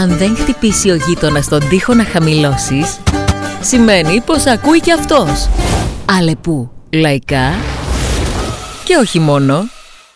Αν δεν χτυπήσει ο γείτονας τον τοίχο να χαμηλώσεις, σημαίνει πως ακούει κι αυτός. Αλεπού, λαϊκά και όχι μόνο.